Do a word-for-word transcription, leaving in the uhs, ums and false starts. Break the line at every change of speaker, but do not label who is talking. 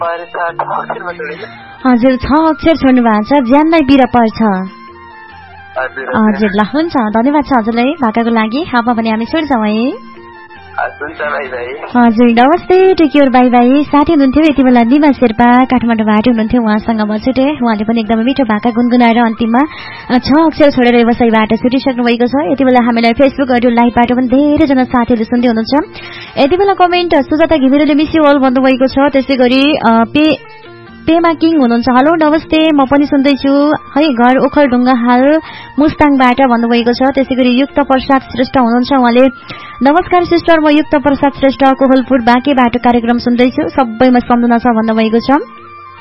हजुर छ अक्षर छोड्नु भएको छ ज्यानलाई बिर पर्छ हजुर ल हुन्छ धन्यवाद छ हजुरलाई भाकाको लागि अब भने हामी छोड्छौँ है हजुर नमस्ते टेक केयर बाई बाई साथी हुनुहुन्थ्यो यति बेला निमा शेर्पा काठमाडौँबाट हुनुहुन्थ्यो उहाँसँग म छुटे उहाँले पनि एकदमै मिठो भाका गुनगुनाएर अन्तिममा छ अक्षर छोडेर व्यवसायबाट छुटिसक्नु भएको छ यति बेला हामीलाई फेसबुक लाइभबाट पनि धेरैजना साथीहरूले सुन्दै हुनुहुन्छ यति बेला comment Sujata घिमिरेले miss you all भन्नुभएको छ त्यसै गरी पे पेमा किङ हुनुहुन्छ हेलो नमस्ते म पनि सुन्दैछु है घर ओखलढुङ्गा हाल मुस्ताङबाट भन्नुभएको छ त्यसै गरी युक्त प्रसाद श्रेष्ठ हुनुहुन्छ उहाँले नमस्कार सिस्टर म युक्त प्रसाद श्रेष्ठ कोहलपुर बाँकेबाट कार्यक्रम सुन्दैछु सबैमा सम्झना छ भन्नुभएको छ